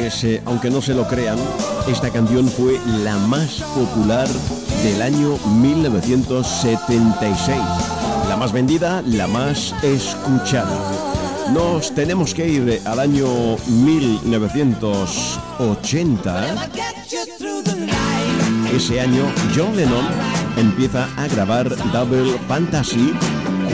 Pues aunque no se lo crean, esta canción fue la más popular del año 1976. La más vendida, la más escuchada. Nos tenemos que ir al año 1980. Ese año John Lennon empieza a grabar Double Fantasy